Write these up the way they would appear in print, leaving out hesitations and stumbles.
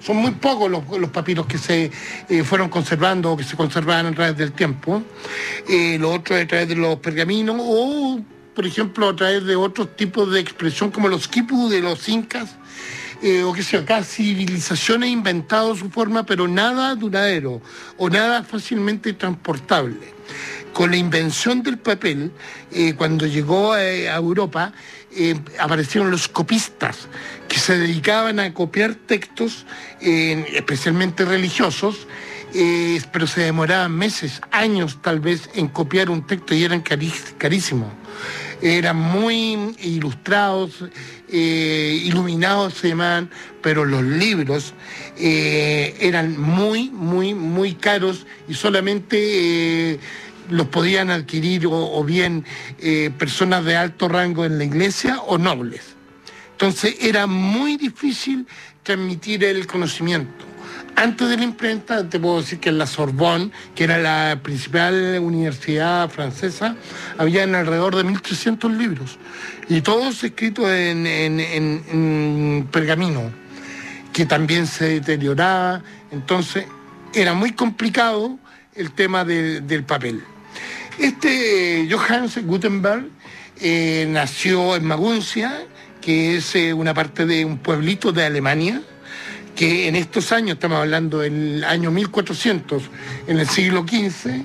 Son muy pocos los papiros que se fueron conservando o que se conservaban a través del tiempo. Lo otro es a través de los pergaminos o, por ejemplo, a través de otros tipos de expresión como los quipus de los incas, o que sea, cada civilización ha inventado su forma, pero nada duradero o nada fácilmente transportable. Con la invención del papel, cuando llegó a Europa, aparecieron los copistas, que se dedicaban a copiar textos, especialmente religiosos, pero se demoraban meses, años tal vez, en copiar un texto y eran carísimos. Eran muy ilustrados, iluminados se llamaban, pero los libros eran muy caros y solamente los podían adquirir o bien personas de alto rango en la iglesia o nobles. Entonces era muy difícil transmitir el conocimiento. Antes de la imprenta, te puedo decir que en la Sorbonne, que era la principal universidad francesa, habían alrededor de 1.300 libros, y todos escritos en pergamino, que también se deterioraba. Entonces era muy complicado el tema del papel. Johannes Gutenberg nació en Maguncia, que es una parte de un pueblito de Alemania, que en estos años, estamos hablando del año 1400, en el siglo XV,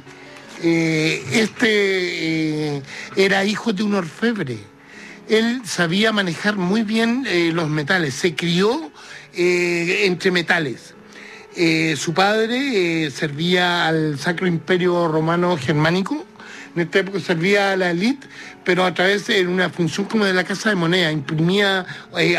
era hijo de un orfebre. Él sabía manejar muy bien los metales, se crió entre metales. Su padre servía al Sacro Imperio Romano Germánico. En esta época servía a la élite, pero a través de una función como de la casa de moneda, imprimía,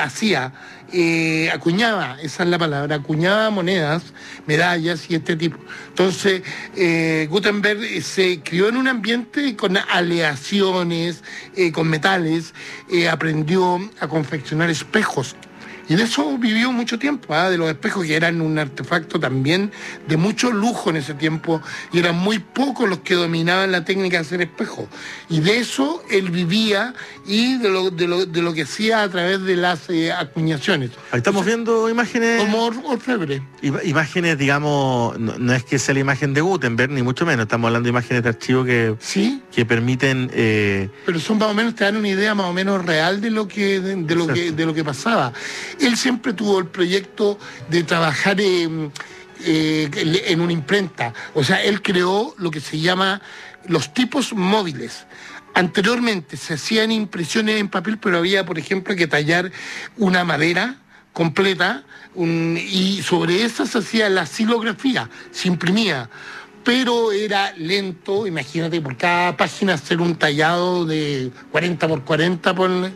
acuñaba, esa es la palabra, acuñaba monedas, medallas y este tipo. Entonces, Gutenberg se crió en un ambiente con aleaciones, con metales, aprendió a confeccionar espejos. Y de eso vivió mucho tiempo, de los espejos, que eran un artefacto también de mucho lujo en ese tiempo, y eran muy pocos los que dominaban la técnica de hacer espejos. Y de eso él vivía, y de lo que hacía a través de las acuñaciones. Ahí estamos viendo imágenes... Como orfebre. Imágenes, digamos, no es que sea la imagen de Gutenberg, ni mucho menos. Estamos hablando de imágenes de archivo ¿Sí? que permiten... Pero son más o menos, te dan una idea más o menos real de lo que pasaba. Él siempre tuvo el proyecto de trabajar en una imprenta. O sea, él creó lo que se llama los tipos móviles. Anteriormente se hacían impresiones en papel, pero había, por ejemplo, que tallar una madera completa y sobre esa se hacía la xilografía, se imprimía. Pero era lento, imagínate, por cada página hacer un tallado de 40 por 40,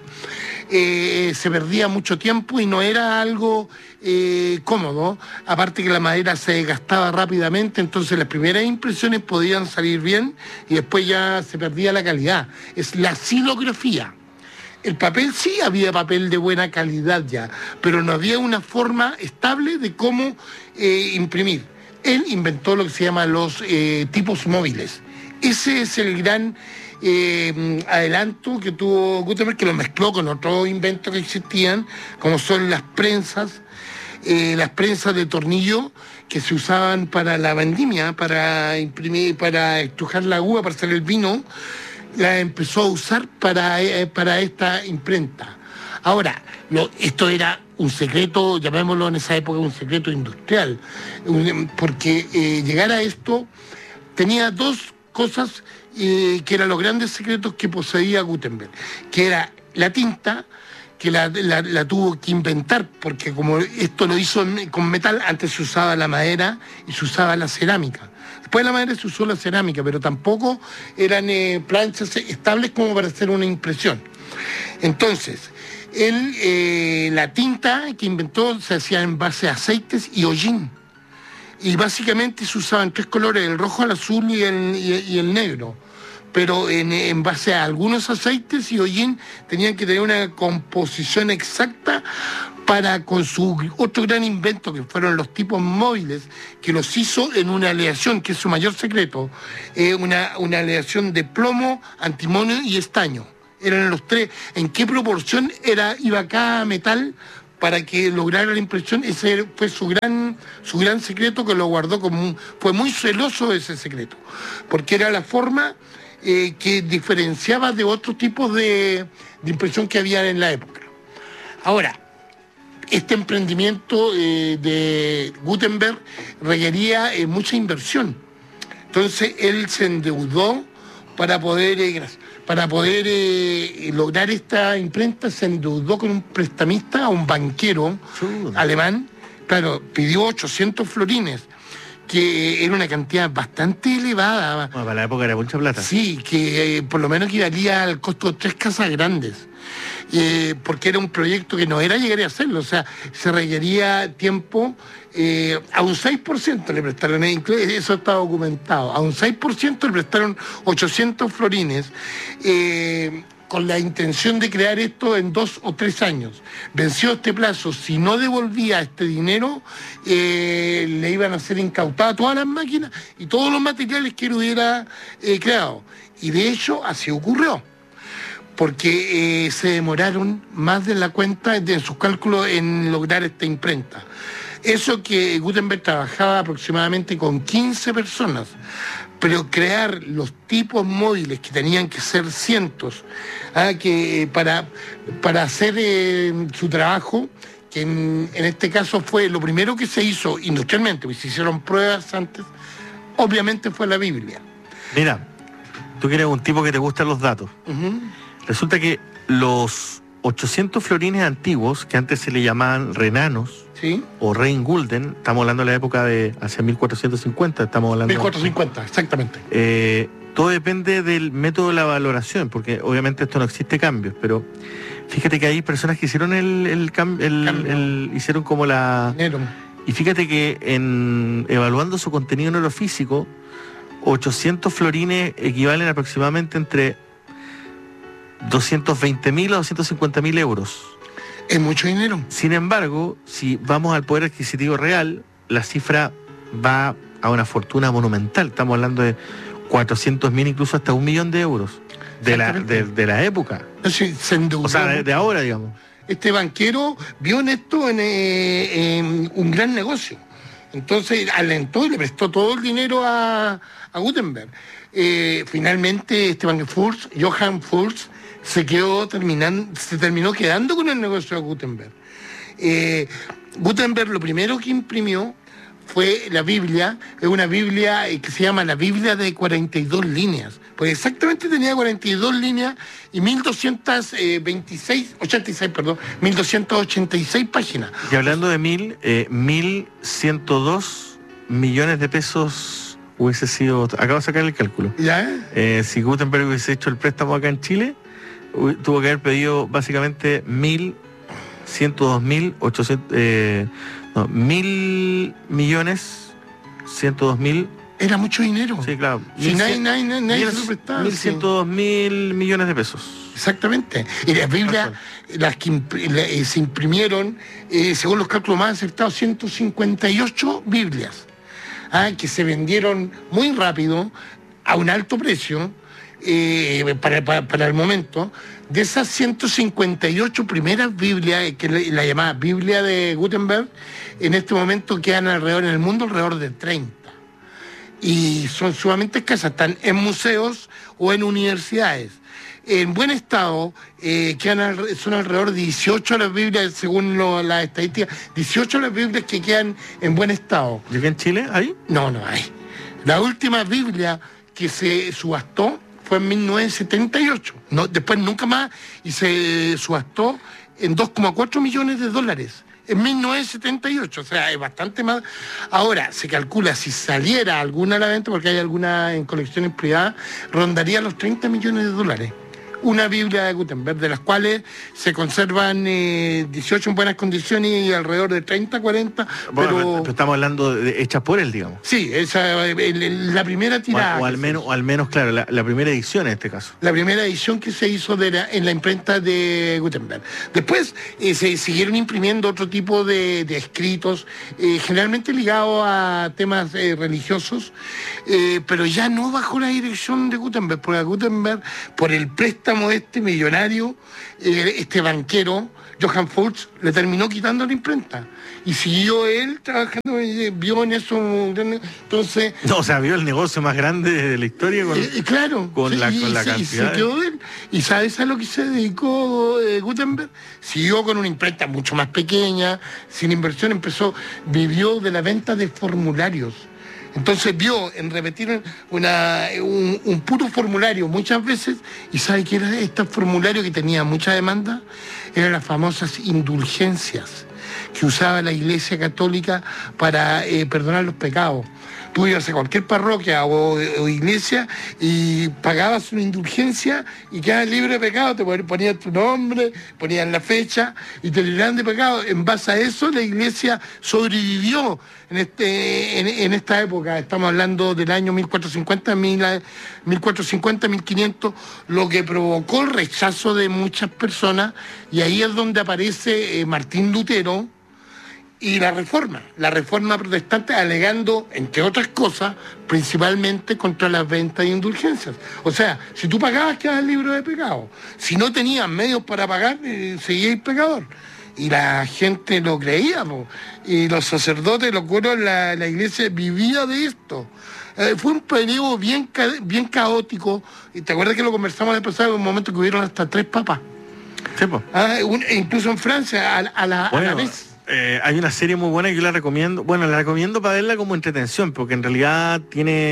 se perdía mucho tiempo y no era algo cómodo. Aparte que la madera se desgastaba rápidamente, entonces las primeras impresiones podían salir bien y después ya se perdía la calidad. Es la xilografía. El papel sí, había papel de buena calidad ya, pero no había una forma estable de cómo imprimir. Él inventó lo que se llama los tipos móviles. Ese es el gran adelanto que tuvo Gutenberg, que lo mezcló con otros inventos que existían, como son las prensas de tornillo que se usaban para la vendimia, para imprimir, para estrujar la uva, para hacer el vino. La empezó a usar para esta imprenta. Ahora, esto era un secreto, llamémoslo en esa época un secreto industrial, porque llegar a esto tenía dos cosas que eran los grandes secretos que poseía Gutenberg, que era la tinta, que la tuvo que inventar, porque como esto lo hizo con metal, antes se usaba la madera y se usaba la cerámica. Después de la madera se usó la cerámica, pero tampoco eran planchas estables como para hacer una impresión. Entonces, la tinta que inventó se hacía en base a aceites y hollín. Y básicamente se usaban tres colores, el rojo, el azul y el negro. Pero en base a algunos aceites y hollín tenían que tener una composición exacta con su otro gran invento, que fueron los tipos móviles, que los hizo en una aleación, que es su mayor secreto, una aleación de plomo, antimonio y estaño. Eran los tres. ¿En qué proporción iba cada metal para que lograra la impresión. Ese fue su gran secreto, que lo guardó fue muy celoso de ese secreto, porque era la forma que diferenciaba de otros tipos de impresión que había en la época. Ahora, este emprendimiento de Gutenberg requería mucha inversión. Entonces él se endeudó para poder lograr esta imprenta. Se endeudó con un prestamista, un banquero alemán. Claro, pidió 800 florines, que era una cantidad bastante elevada. Bueno, para la época era mucha plata. Sí, que por lo menos equivalía al costo de 3 casas grandes. Porque era un proyecto que no era llegar a hacerlo, o sea, se requería tiempo. A un 6% le prestaron, eso está documentado, a un 6% le prestaron 800 florines, con la intención de crear esto en 2 o 3 años. Venció este plazo, si no devolvía este dinero, le iban a ser incautadas todas las máquinas y todos los materiales que él hubiera creado. Y de hecho, así ocurrió, porque se demoraron más de la cuenta de sus cálculos en lograr esta imprenta. Eso que Gutenberg trabajaba aproximadamente con 15 personas, pero crear los tipos móviles, que tenían que ser cientos, que para hacer su trabajo, que en este caso fue lo primero que se hizo industrialmente, pues se hicieron pruebas antes, obviamente fue la Biblia. Mira, tú que eres un tipo que te gustan los datos. Resulta que los 800 florines antiguos, que antes se le llamaban renanos, ¿sí?, o Reingulden, estamos hablando de la época de hacia 1450, estamos hablando... 1450, exactamente. Todo depende del método de la valoración, porque obviamente esto no existe cambios, pero fíjate que hay personas que hicieron hicieron como la... Y fíjate que evaluando su contenido neurofísico, 800 florines equivalen aproximadamente entre 220.000 a 250.000 euros. Es mucho dinero. Sin embargo, si vamos al poder adquisitivo real, la cifra va a una fortuna monumental. Estamos hablando de 400.000, incluso hasta 1 millón de euros de la época. Sí, se endeudó. O sea, de ahora, digamos. Este banquero vio en esto en un gran negocio. Entonces alentó y le prestó todo el dinero a Gutenberg. Finalmente este banquero, Johann Furst, se terminó quedando con el negocio de Gutenberg. Gutenberg lo primero que imprimió fue la Biblia. Es una Biblia que se llama la Biblia de 42 líneas, porque exactamente tenía 42 líneas y 1286 páginas. Y hablando de 1.102 millones de pesos hubiese sido... Acabo de sacar el cálculo. ¿Ya? Si Gutenberg hubiese hecho el préstamo acá en Chile, tuvo que haber pedido básicamente 1.102.000. Era mucho dinero. Sí, claro. Si nadie se lo prestaba. 1.102.000 millones de pesos. Exactamente. Y las Biblias, las que se imprimieron, según los cálculos más acertados, 158 Biblias, que se vendieron muy rápido, a un alto precio, para el momento. De esas 158 primeras Biblias, que la llamada Biblia de Gutenberg, en este momento quedan en el mundo alrededor de 30. Y son sumamente escasas, están en museos o en universidades. En buen estado, son alrededor de 18 las Biblias, según las estadísticas, 18 las Biblias que quedan en buen estado. ¿Y aquí en Chile hay? No hay. La última Biblia que se subastó fue en 1978. Después nunca más, y se subastó en $2,4 millones. En 1978, o sea, es bastante más. Ahora, se calcula, si saliera alguna a la venta, porque hay alguna en colecciones privadas, rondaría los $30 millones. Una Biblia de Gutenberg, de las cuales se conservan 18 en buenas condiciones y alrededor de 30, 40. Pero estamos hablando de hechas por él, digamos. Sí, esa la primera tirada. O al menos, claro, la primera edición en este caso. La primera edición que se hizo en la imprenta de Gutenberg. Después se siguieron imprimiendo otro tipo de escritos, generalmente ligados a temas religiosos, pero ya no bajo la dirección de Gutenberg, porque a Gutenberg, por el préstamo de este millonario, este banquero, Johann Fultz le terminó quitando la imprenta. Y siguió él trabajando, vio en eso, entonces... No, o sea, vio el negocio más grande de la historia claro, con la cantidad. Y se quedó él. ¿Y sabes a lo que se dedicó Gutenberg? Siguió con una imprenta mucho más pequeña, sin inversión, vivió de la venta de formularios. Entonces vio en repetir un puro formulario muchas veces, y ¿sabe qué era este formulario que tenía mucha demanda? Eran las famosas indulgencias que usaba la Iglesia Católica para perdonar los pecados. Tú ibas a cualquier parroquia o iglesia y pagabas una indulgencia y quedabas libre de pecado, te ponían tu nombre, ponían la fecha y te liberaban de pecado. En base a eso la iglesia sobrevivió en esta época. Estamos hablando del año 1450-1500, lo que provocó el rechazo de muchas personas, y ahí es donde aparece Martín Lutero y la reforma protestante, alegando, entre otras cosas, principalmente contra las ventas de indulgencias. O sea, si tú pagabas, quedabas libre de pecado. Si no tenías medios para pagar, seguías pecador. Y la gente lo creía, y los sacerdotes, los curas, la iglesia vivía de esto. Fue un periodo bien caótico. Y te acuerdas que lo conversamos de pasado, en un momento que hubieron hasta 3 papas. Sí, pues. Incluso en Francia, a la vez. Hay una serie muy buena que yo la recomiendo. Bueno, la recomiendo para verla como entretención, porque en realidad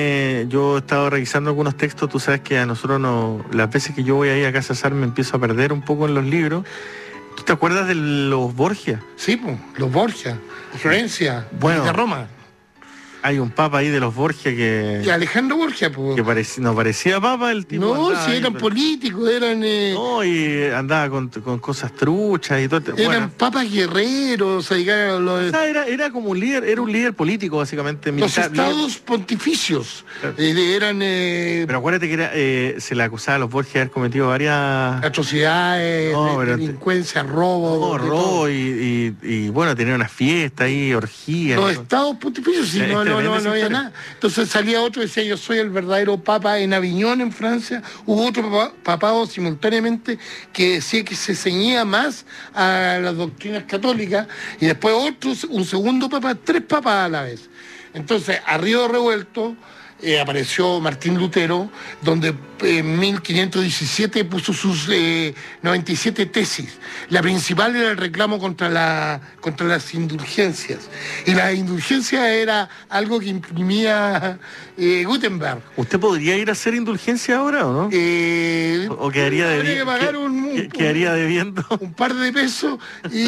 yo he estado revisando algunos textos. Tú sabes que a nosotros las veces que yo voy ahí a Casa Sar me empiezo a perder un poco en los libros. ¿Tú te acuerdas de los Borgia? Sí, pues, los Borgia, Florencia, bueno, de Roma. Hay un papa ahí de los Borgia que... Y Alejandro Borgia, pues. Que no parecía papa el tipo. No, si eran políticos, eran... No, y andaba con cosas truchas y todo. Eran papas guerreros, o sea, era como un líder, era un líder político, básicamente. Los estados pontificios. Eran... Pero acuérdate que se le acusaba a los Borgia de haber cometido varias... atrocidades, delincuencia, robo. Robo y bueno, tenía una fiesta ahí, orgías. Los estados pontificios, sí, no había nada. Entonces salía otro y decía, yo soy el verdadero papa en Aviñón, en Francia. Hubo otro papado simultáneamente que decía que se ceñía más a las doctrinas católicas, y después un segundo papa, 3 papas a la vez. Entonces, a río revuelto, apareció Martín Lutero, donde en 1517 puso sus 97 tesis. La principal era el reclamo contra las indulgencias. Y la indulgencia era algo que imprimía Gutenberg. ¿Usted podría ir a hacer indulgencia ahora o no? ¿O quedaría quedaría debiendo un par de pesos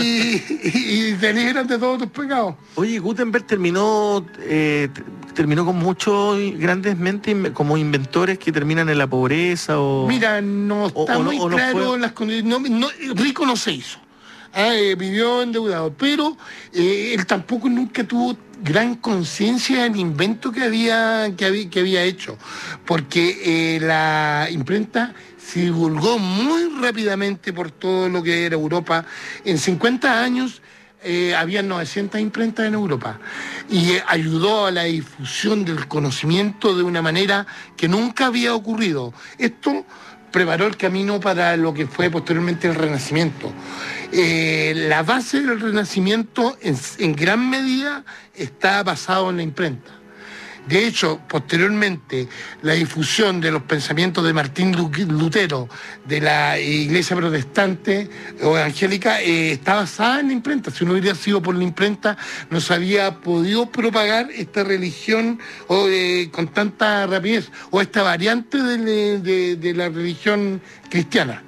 y te libran de todos tus pecados? Oye, Gutenberg terminó con muchos grandes mentes como inventores que terminan en la pobreza o... Mira, no está muy claro las condiciones. Rico no se hizo. Vivió endeudado, pero él tampoco nunca tuvo gran conciencia del invento que había hecho, porque la imprenta se divulgó muy rápidamente por todo lo que era Europa. En 50 años había 900 imprentas en Europa, y ayudó a la difusión del conocimiento de una manera que nunca había ocurrido. Esto preparó el camino para lo que fue posteriormente el Renacimiento. La base del Renacimiento en gran medida está basado en la imprenta. De hecho, posteriormente, la difusión de los pensamientos de Martín Lutero, de la iglesia protestante o evangélica, está basada en la imprenta. Si no hubiera sido por la imprenta, no se había podido propagar esta religión con tanta rapidez, o esta variante de la religión cristiana.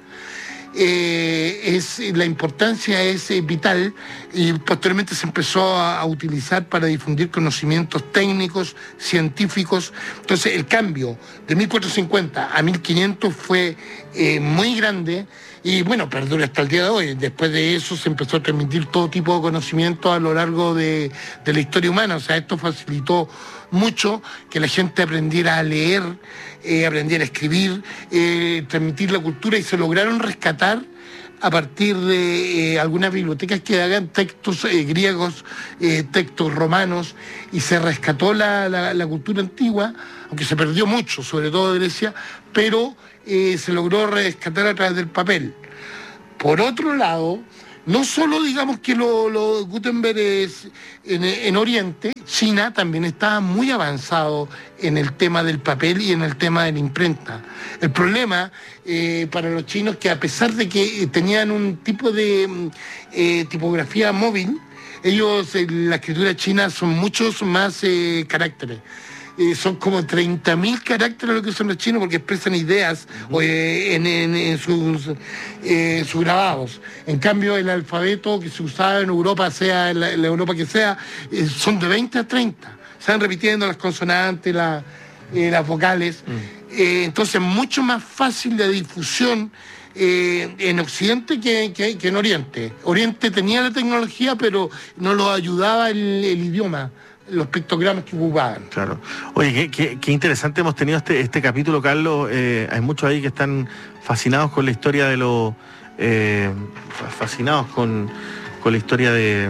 La importancia es vital, y posteriormente se empezó a utilizar para difundir conocimientos técnicos, científicos. Entonces el cambio de 1450 a 1500 fue muy grande, y bueno, perdura hasta el día de hoy. Después de eso se empezó a transmitir todo tipo de conocimiento a lo largo de la historia humana. O sea, esto facilitó mucho que la gente aprendiera a leer, aprendiera a escribir, transmitir la cultura, y se lograron rescatar a partir de algunas bibliotecas que hagan textos griegos, textos romanos, y se rescató la cultura antigua, aunque se perdió mucho, sobre todo de Grecia, pero se logró rescatar a través del papel. Por otro lado, no solo digamos que lo Gutenberg es en Oriente, China también estaba muy avanzado en el tema del papel y en el tema de la imprenta. El problema para los chinos, que a pesar de que tenían un tipo de tipografía móvil, ellos, la escritura china son muchos más caracteres. Son como 30.000 caracteres lo que son los chinos, porque expresan ideas en sus grabados. En cambio, el alfabeto que se usaba en Europa, sea en la Europa que sea, son de 20 a 30. Se van repitiendo las consonantes, las vocales. Entonces, mucho más fácil de difusión en Occidente que en Oriente. Oriente tenía la tecnología, pero no lo ayudaba el idioma, los pictogramas que ocupaban. Claro. Oye, qué interesante hemos tenido este capítulo, Carlos. Hay muchos ahí que están fascinados con la historia de los... fascinados con la historia de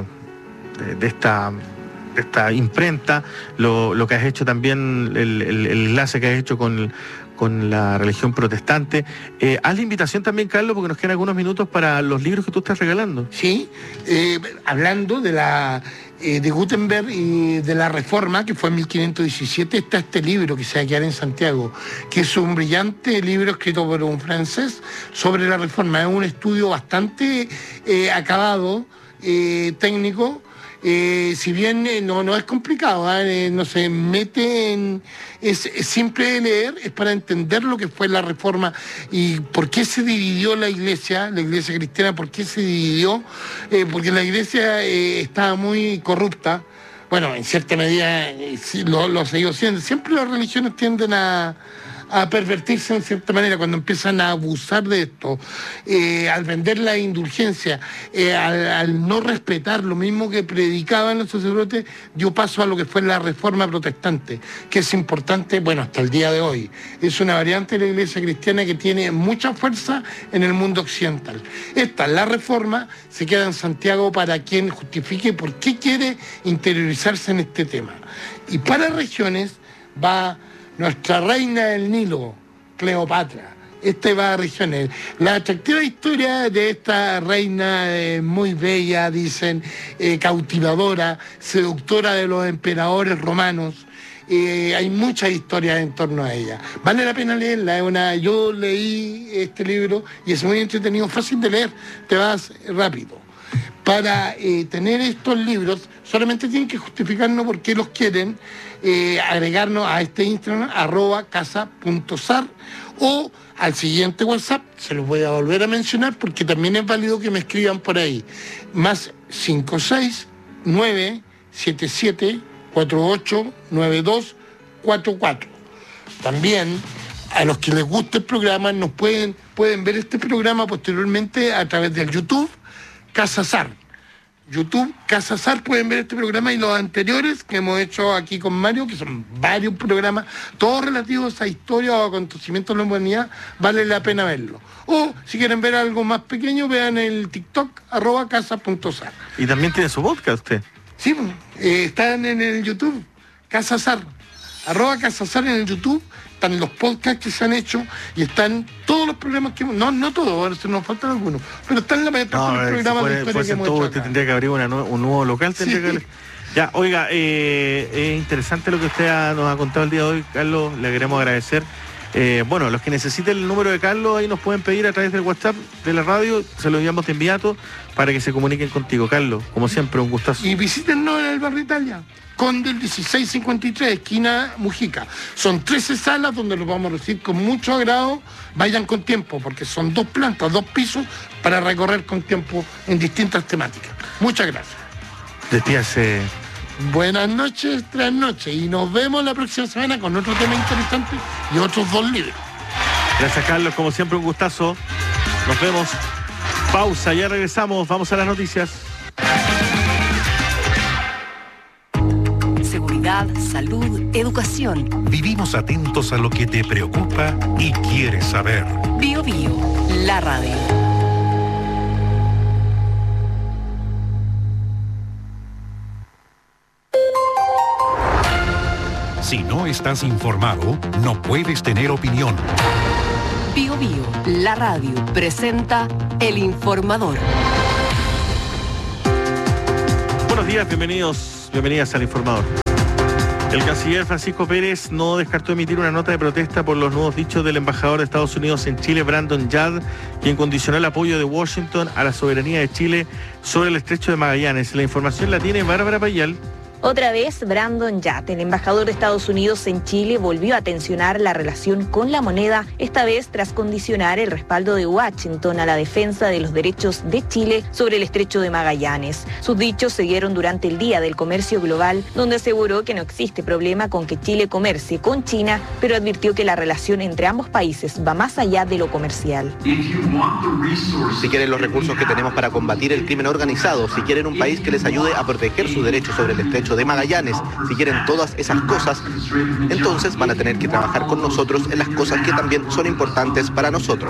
esta imprenta, lo que has hecho también, el enlace que has hecho con la religión protestante. Haz la invitación también, Carlos, porque nos quedan algunos minutos para los libros que tú estás regalando. Sí, hablando de Gutenberg y de la Reforma, que fue en 1517, está este libro que se va a quedar en Santiago, que es un brillante libro escrito por un francés sobre la Reforma. Es un estudio bastante acabado, técnico. Si bien no es complicado, no se mete en... Es simple de leer, es para entender lo que fue la Reforma y por qué se dividió la iglesia cristiana, por qué se dividió, porque la iglesia estaba muy corrupta. Bueno, en cierta medida lo seguido siendo. Siempre las religiones tienden a pervertirse en cierta manera cuando empiezan a abusar de esto, al vender la indulgencia, al no respetar lo mismo que predicaban los sacerdotes, dio paso a lo que fue la Reforma protestante, que es importante, bueno, hasta el día de hoy. Es una variante de la iglesia cristiana que tiene mucha fuerza en el mundo occidental. La Reforma, se queda en Santiago para quien justifique por qué quiere interiorizarse en este tema. Y para regiones va nuestra reina del Nilo, Cleopatra. Va a regiones. La atractiva historia de esta reina muy bella, dicen, cautivadora, seductora de los emperadores romanos. Hay muchas historias en torno a ella. Vale la pena leerla. Yo leí este libro y es muy entretenido, fácil de leer, te vas rápido. Para tener estos libros, solamente tienen que justificarnos por qué los quieren, agregarnos a este Instagram, @casa.sar, o al siguiente WhatsApp, se los voy a volver a mencionar porque también es válido que me escriban por ahí, más 56977489244. También a los que les guste el programa pueden ver este programa posteriormente a través del YouTube Casa Sar. YouTube, Casa Sar, pueden ver este programa y los anteriores que hemos hecho aquí con Mario, que son varios programas, todos relativos a historia o acontecimientos de la humanidad, vale la pena verlo. O si quieren ver algo más pequeño, vean el TikTok, @casa.sar. ¿Y también tiene su podcast usted? Sí, están en el YouTube, Casa Sar, @Casa Sar en el YouTube. Están los podcasts que se han hecho y están todos los programas que hemos... No todos, nos faltan algunos, pero están la mayoría de los programas de historia que hemos hecho acá. Usted tendría que abrir un nuevo local. Sí. Ya, oiga, es interesante lo que usted nos ha contado el día de hoy, Carlos, le queremos agradecer. Bueno, los que necesiten el número de Carlos, ahí nos pueden pedir a través del WhatsApp de la radio, se lo enviamos de inmediato para que se comuniquen contigo. Carlos, como siempre, un gustazo. Y visítennos en el barrio Italia, Conde el 1653, esquina Mujica. Son 13 salas donde los vamos a recibir con mucho agrado. Vayan con tiempo, porque son 2 plantas, 2 pisos, para recorrer con tiempo en distintas temáticas. Muchas gracias. Despídase. Buenas noches, noches, y nos vemos la próxima semana con otro tema interesante y otros 2 libros. Gracias, Carlos, como siempre, un gustazo. Nos vemos. Pausa, ya regresamos, vamos a las noticias. Seguridad, salud, educación. Vivimos atentos a lo que te preocupa y quieres saber. Bio Bio, la radio. Si no estás informado, no puedes tener opinión. Bio Bio, la radio, presenta El Informador. buenos días, bienvenidas al Informador. El canciller Francisco Pérez no descartó emitir una nota de protesta por los nuevos dichos del embajador de Estados Unidos en Chile, Brandon Yard, quien condicionó el apoyo de Washington a la soberanía de Chile sobre el estrecho de Magallanes. La información la tiene Bárbara Payal. Otra vez, Brandon Yard, el embajador de Estados Unidos en Chile, volvió a tensionar la relación con la moneda, esta vez tras condicionar el respaldo de Washington a la defensa de los derechos de Chile sobre el estrecho de Magallanes. Sus dichos se dieron durante el Día del Comercio Global, donde aseguró que no existe problema con que Chile comercie con China, pero advirtió que la relación entre ambos países va más allá de lo comercial. Si quieren los recursos que tenemos para combatir el crimen organizado, si quieren un país que les ayude a proteger sus derechos sobre el estrecho de Magallanes, si quieren todas esas cosas, entonces van a tener que trabajar con nosotros en las cosas que también son importantes para nosotros.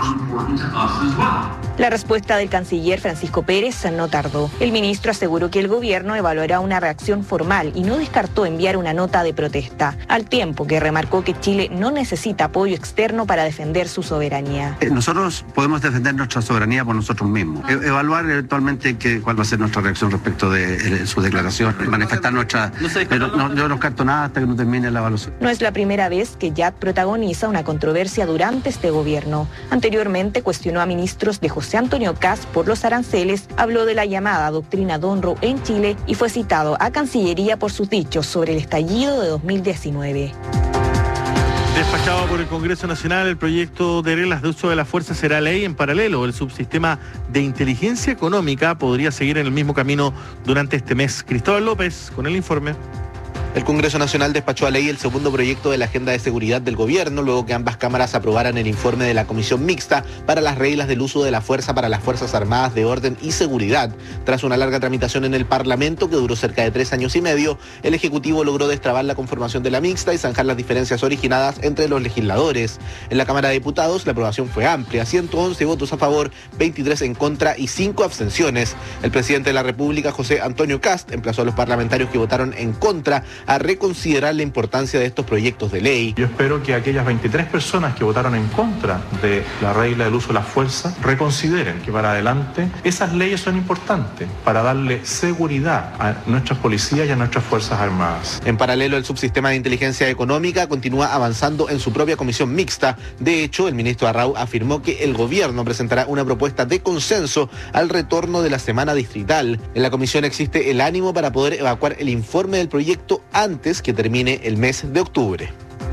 La respuesta del canciller Francisco Pérez no tardó. El ministro aseguró que el gobierno evaluará una reacción formal y no descartó enviar una nota de protesta, al tiempo que remarcó que Chile no necesita apoyo externo para defender su soberanía. Nosotros podemos defender nuestra soberanía por nosotros mismos. Evaluar eventualmente cuál va a ser nuestra reacción respecto de su declaración, manifestar nuestra... Pero yo no descarto nada hasta que no termine la evaluación. No es la primera vez que Yard protagoniza una controversia durante este gobierno. Anteriormente cuestionó a ministros de José Antonio Kast por los aranceles, habló de la llamada doctrina Donro en Chile y fue citado a Cancillería por sus dichos sobre el estallido de 2019. Despachado por el Congreso Nacional, el proyecto de reglas de uso de la fuerza será ley. En paralelo, el subsistema de inteligencia económica podría seguir en el mismo camino durante este mes. Cristóbal López, con el informe. El Congreso Nacional despachó a ley el segundo proyecto de la Agenda de Seguridad del Gobierno, luego que ambas cámaras aprobaran el informe de la Comisión Mixta para las reglas del uso de la fuerza para las Fuerzas Armadas de Orden y Seguridad. Tras una larga tramitación en el Parlamento, que duró cerca de 3 años y medio, el Ejecutivo logró destrabar la conformación de la Mixta y zanjar las diferencias originadas entre los legisladores. En la Cámara de Diputados, la aprobación fue amplia, 111 votos a favor, 23 en contra y 5 abstenciones. El presidente de la República, José Antonio Kast, emplazó a los parlamentarios que votaron en contra a reconsiderar la importancia de estos proyectos de ley. Yo espero que aquellas 23 personas que votaron en contra de la regla del uso de la fuerza reconsideren que para adelante esas leyes son importantes para darle seguridad a nuestras policías y a nuestras Fuerzas Armadas. En paralelo, el subsistema de inteligencia económica continúa avanzando en su propia comisión mixta. De hecho, el ministro Arrau afirmó que el gobierno presentará una propuesta de consenso al retorno de la semana distrital. En la comisión existe el ánimo para poder evacuar el informe del proyecto antes que termine el mes de octubre.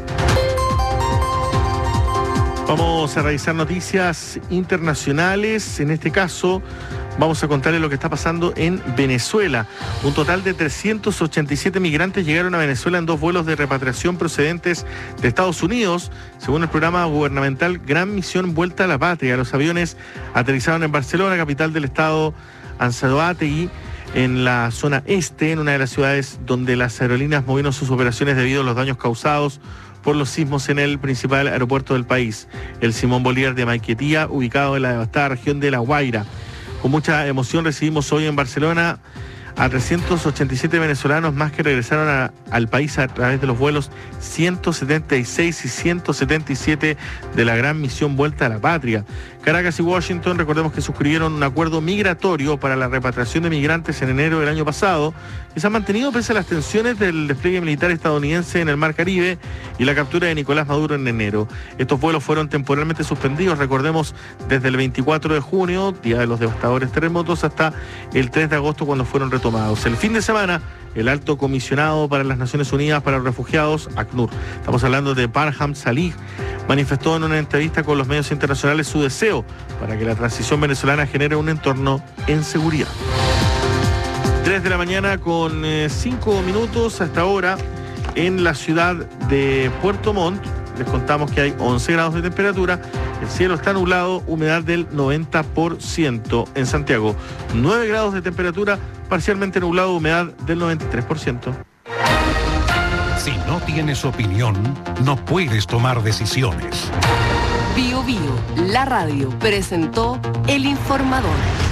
Vamos a revisar noticias internacionales. En este caso, vamos a contarles lo que está pasando en Venezuela. Un total de 387 migrantes llegaron a Venezuela en 2 vuelos de repatriación procedentes de Estados Unidos, según el programa gubernamental Gran Misión Vuelta a la Patria. Los aviones aterrizaron en Barcelona, capital del estado Anzoátegui, en la zona este, en una de las ciudades donde las aerolíneas movieron sus operaciones debido a los daños causados por los sismos en el principal aeropuerto del país, el Simón Bolívar de Maiquetía, ubicado en la devastada región de La Guaira. Con mucha emoción recibimos hoy en Barcelona a 387 venezolanos más que regresaron al país a través de los vuelos 176 y 177 de la Gran Misión Vuelta a la Patria. Caracas y Washington, recordemos que suscribieron un acuerdo migratorio para la repatriación de migrantes en enero del año pasado, que se ha mantenido pese a las tensiones del despliegue militar estadounidense en el Mar Caribe y la captura de Nicolás Maduro en enero. Estos vuelos fueron temporalmente suspendidos, recordemos, desde el 24 de junio, día de los devastadores terremotos, hasta el 3 de agosto cuando fueron retomados. El fin de semana, el alto comisionado para las Naciones Unidas para los Refugiados, ACNUR, estamos hablando de Barham Salih, manifestó en una entrevista con los medios internacionales su deseo para que la transición venezolana genere un entorno en seguridad. 3 de la mañana con 5 minutos hasta ahora en la ciudad de Puerto Montt. Les contamos que hay 11 grados de temperatura, el cielo está nublado, humedad del 90%. En Santiago, 9 grados de temperatura, parcialmente nublado, humedad del 93%. Si no tienes opinión, no puedes tomar decisiones. Bio Bio, la radio, presentó El Informador.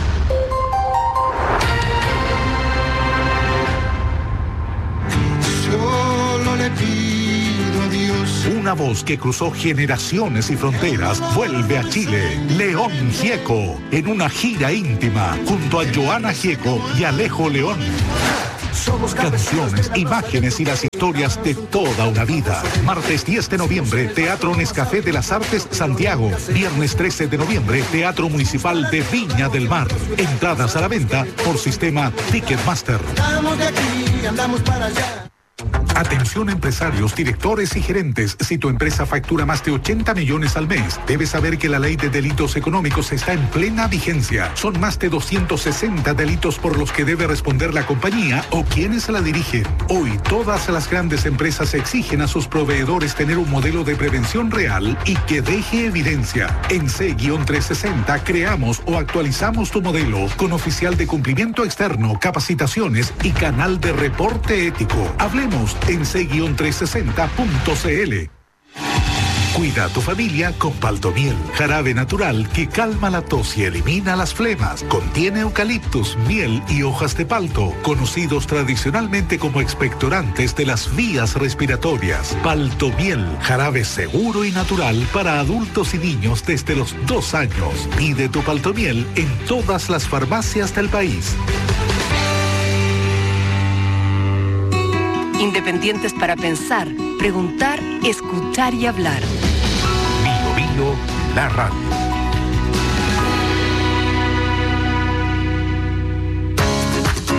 Solo le pido a Dios. Una voz que cruzó generaciones y fronteras vuelve a Chile. León Gieco, en una gira íntima, junto a Joana Gieco y Alejo León. Canciones, imágenes y las historias de toda una vida. Martes 10 de noviembre, Teatro Nescafé de las Artes Santiago. Viernes 13 de noviembre, Teatro Municipal de Viña del Mar. Entradas a la venta por sistema Ticketmaster. Vamos de aquí, andamos para allá. Atención empresarios, directores y gerentes. Si tu empresa factura más de 80 millones al mes, debes saber que la ley de delitos económicos está en plena vigencia. Son más de 260 delitos por los que debe responder la compañía o quienes la dirigen. Hoy, todas las grandes empresas exigen a sus proveedores tener un modelo de prevención real y que deje evidencia. En C-360 creamos o actualizamos tu modelo con oficial de cumplimiento externo, capacitaciones y canal de reporte ético. Hablemos en c-360.cl. Cuida a tu familia con Paltomiel, jarabe natural que calma la tos y elimina las flemas. Contiene eucaliptus, miel y hojas de palto, conocidos tradicionalmente como expectorantes de las vías respiratorias. Paltomiel, jarabe seguro y natural para adultos y niños desde los 2 años. Pide tu Paltomiel en todas las farmacias del país. Independientes para pensar, preguntar, escuchar y hablar. Bio Bio, la radio.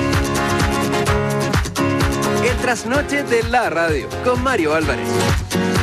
El trasnoche de la radio con Mario Álvarez.